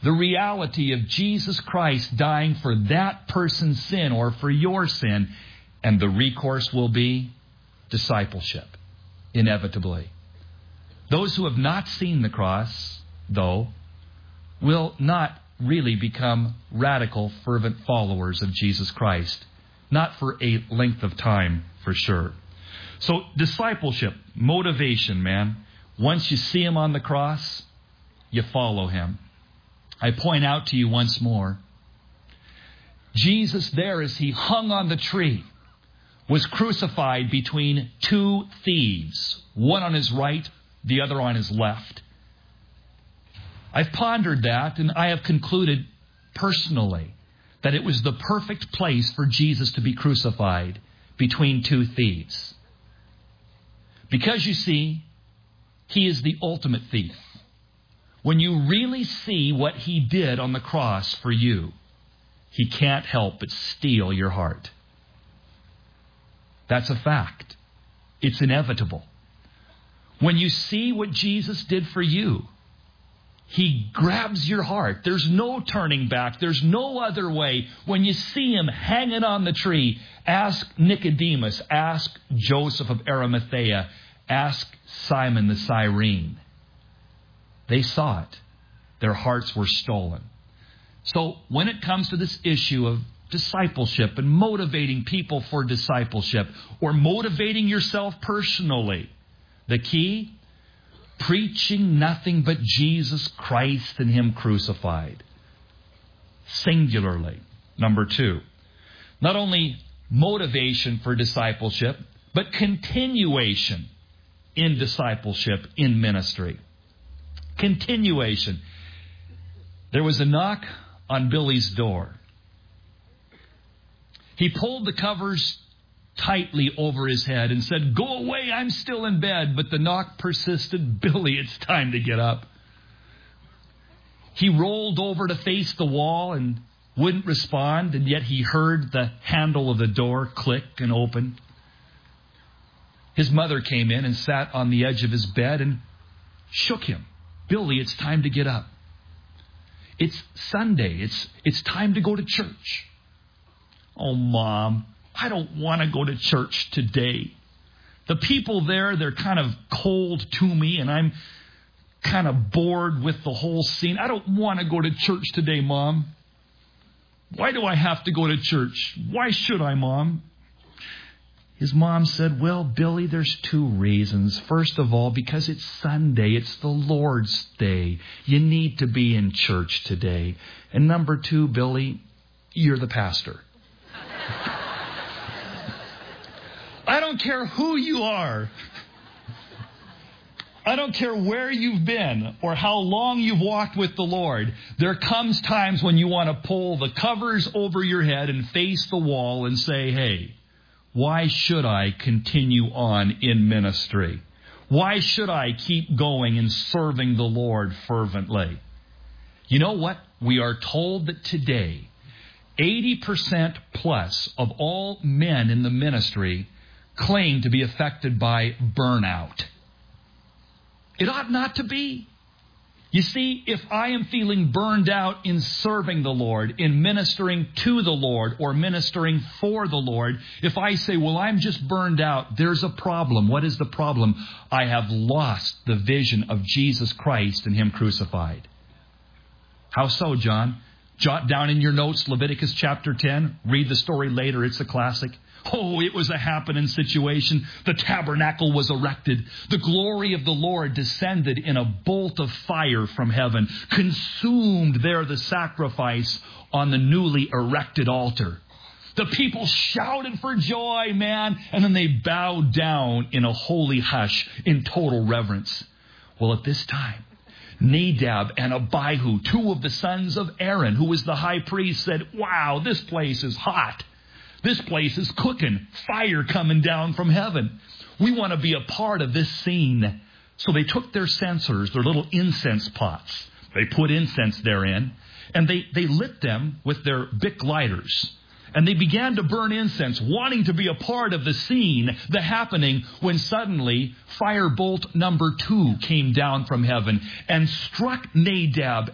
the reality of Jesus Christ dying for that person's sin or for your sin. And the recourse will be discipleship, inevitably. Those who have not seen the cross, though, will not really become radical, fervent followers of Jesus Christ. Not for a length of time, for sure. So discipleship, motivation, man. Once you see Him on the cross, you follow Him. I point out to you once more, Jesus there as He hung on the tree was crucified between two thieves, one on His right, the other on His left. I've pondered that, and I have concluded personally that it was the perfect place for Jesus to be crucified between two thieves. Because you see, He is the ultimate thief. When you really see what He did on the cross for you, He can't help but steal your heart. That's a fact. It's inevitable. When you see what Jesus did for you, He grabs your heart. There's no turning back. There's no other way. When you see Him hanging on the tree, ask Nicodemus, ask Joseph of Arimathea, ask Simon the Cyrene. They saw it. Their hearts were stolen. So when it comes to this issue of discipleship and motivating people for discipleship or motivating yourself personally, the key, preaching nothing but Jesus Christ and Him crucified. Singularly. Number 2, not only motivation for discipleship, but continuation in discipleship, in ministry. Continuation. There was a knock on Billy's door. He pulled the covers tightly over his head and said, "Go away, I'm still in bed." But the knock persisted. "Billy, it's time to get up." He rolled over to face the wall and wouldn't respond, and yet he heard the handle of the door click and open. His mother came in and sat on the edge of his bed and shook him. "Billy, it's time to get up. It's Sunday. It's time to go to church." "Oh, Mom, I don't want to go to church today. The people there, they're kind of cold to me, and I'm kind of bored with the whole scene. I don't want to go to church today, Mom." "Why do I have to go to church? Why should I, Mom?" His mom said, "Well, Billy, there's 2 reasons. First of all, because it's Sunday. It's the Lord's day. You need to be in church today. And number 2, Billy, you're the pastor." I don't care who you are. I don't care where you've been or how long you've walked with the Lord. There comes times when you want to pull the covers over your head and face the wall and say, "Hey, why should I continue on in ministry? Why should I keep going and serving the Lord fervently?" You know what? We are told that today, 80% plus of all men in the ministry claim to be affected by burnout. It ought not to be. You see, if I am feeling burned out in serving the Lord, in ministering to the Lord, or ministering for the Lord, if I say, "Well, I'm just burned out," there's a problem. What is the problem? I have lost the vision of Jesus Christ and Him crucified. How so, John? Jot down in your notes Leviticus chapter 10. Read the story later. It's a classic. Oh, it was a happening situation. The tabernacle was erected. The glory of the Lord descended in a bolt of fire from heaven, consumed there the sacrifice on the newly erected altar. The people shouted for joy, man, and then they bowed down in a holy hush, in total reverence. Well, at this time, Nadab and Abihu, 2 of the sons of Aaron, who was the high priest, said, "Wow, this place is hot. This place is cooking. Fire coming down from heaven. We want to be a part of this scene." So they took their censers, their little incense pots. They put incense therein, and they lit them with their Bic lighters. And they began to burn incense, wanting to be a part of the scene, the happening, when suddenly firebolt number 2 came down from heaven and struck Nadab